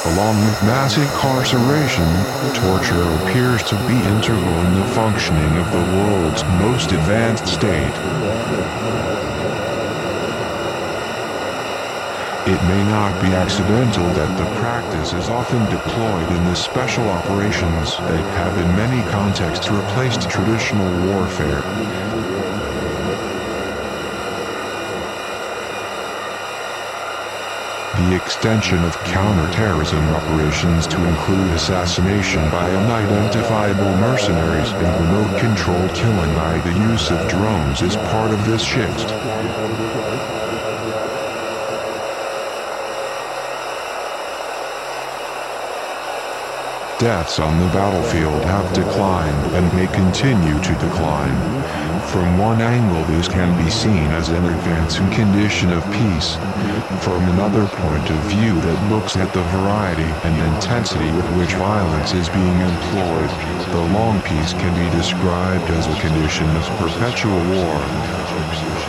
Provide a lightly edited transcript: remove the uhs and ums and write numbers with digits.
Along with mass incarceration, torture appears to be integral in the functioning of the world's most advanced state. It may not be accidental that the practice is often deployed in the special operations that have in many contexts replaced traditional warfare. The extension of counterterrorism operations to include assassination by unidentifiable mercenaries and remote-controlled killing by the use of drones is part of this shift. Deaths on the battlefield have declined and may continue to decline. From one angle, this can be seen as an advancing condition of peace. From another point of view that looks at the variety and intensity with which violence is being employed, the long peace can be described as a condition of perpetual war.